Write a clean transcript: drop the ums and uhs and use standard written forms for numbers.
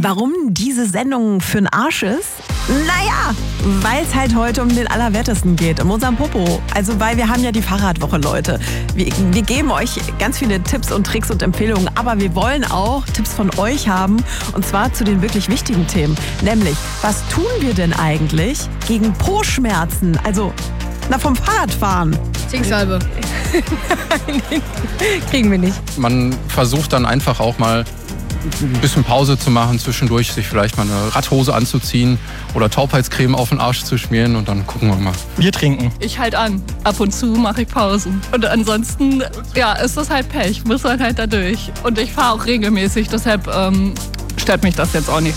Warum diese Sendung für den Arsch ist? Naja, weil es halt heute um den Allerwertesten geht, um unseren Popo. Also weil wir haben ja die Fahrradwoche, Leute. Wir geben euch ganz viele Tipps und Tricks und Empfehlungen, aber wir wollen auch Tipps von euch haben, und zwar zu den wirklich wichtigen Themen. Nämlich, was tun wir denn eigentlich gegen Po-Schmerzen? Also, vom Fahrradfahren. Zinksalbe. Nein, kriegen wir nicht. Man versucht dann einfach auch mal ein bisschen Pause zu machen zwischendurch, sich vielleicht mal eine Radhose anzuziehen oder Taubheitscreme auf den Arsch zu schmieren und dann gucken wir mal. Bier trinken. Ich halt an. Ab und zu mache ich Pausen. Und ansonsten, ist das halt Pech. Muss man halt da durch. Und ich fahre auch regelmäßig, deshalb stört mich das jetzt auch nicht.